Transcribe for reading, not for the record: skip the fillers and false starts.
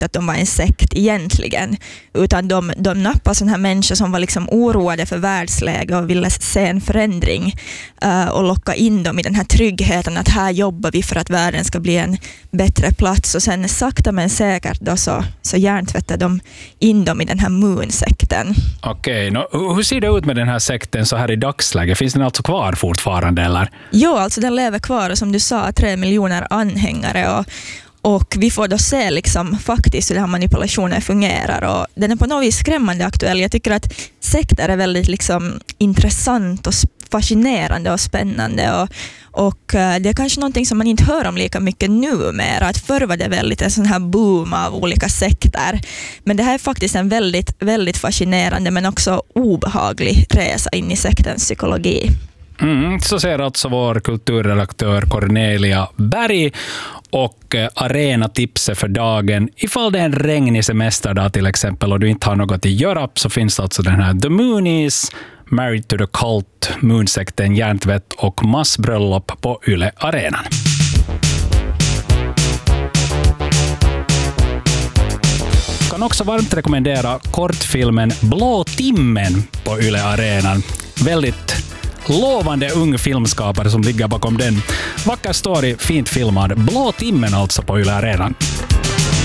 att de var en sekt egentligen, utan de nappade sådana här människor som var liksom oroade för världsläge och ville se en förändring och locka in dem i den här tryggheten att här jobbar vi för att världen ska bli en bättre plats, och sen sakta men säkert då så hjärntvättar de in dem i den här Moon-sekten. Okej, hur ser det ut med den här sekten så här i dagsläget? Finns den alltså kvar fortfarande eller? Jo, alltså den lever kvar, och som du sa, 3 miljoner anhängare, och vi får då se liksom faktiskt hur den här manipulationen fungerar, och den är på något vis skrämmande aktuell. Jag tycker att sekter är väldigt liksom intressant och fascinerande och spännande, och det är kanske någonting som man inte hör om lika mycket numera. Att förr var det väldigt en sån här boom av olika sekter, men det här är faktiskt en väldigt, väldigt fascinerande men också obehaglig resa in i sektens psykologi. Så ser alltså vår kulturredaktör Cornelia Berg, och arenatipset för dagen. Ifall det är en regnig semesterdag till exempel och du inte har något att göra, så finns alltså den här The Moonies, Married to the Cult, Moonsekten, hjärntvätt och massbröllop på Yle Arenan. Kan också varmt rekommendera kortfilmen Blå timmen på Yle Arenan. Väldigt lovande ung filmskapare som ligger bakom den. Vacker story, fint filmad. Blå timmen alltså på Yle Arenan.